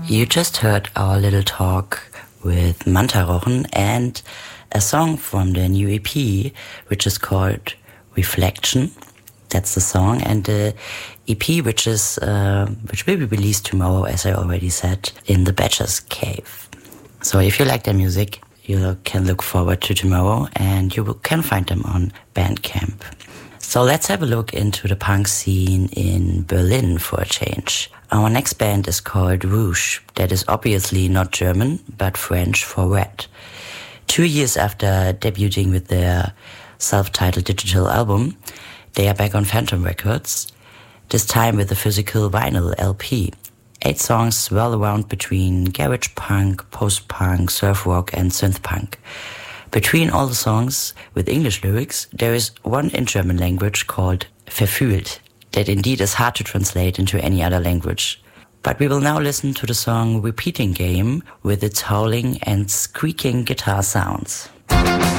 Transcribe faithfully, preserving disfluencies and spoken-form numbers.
You just heard our little talk with Manta Rochen and a song from the new E P, which is called Reflection. That's the song, and the E P, which is uh, which will be released tomorrow, as I already said, in the Badger's Cave. So if you like their music, you can look forward to tomorrow, and you will, can find them on Bandcamp. So let's have a look into the punk scene in Berlin for a change. Our next band is called Rouge. That is obviously not German, but French for red. Two years after debuting with their self-titled digital album, they are back on Phantom Records, this time with a physical vinyl L P. Eight songs swirl around between garage punk, post-punk, surf rock and synth punk. Between all the songs with English lyrics, there is one in German language called Verfühlt, that indeed is hard to translate into any other language. But we will now listen to the song Repeating Game with its howling and squeaking guitar sounds.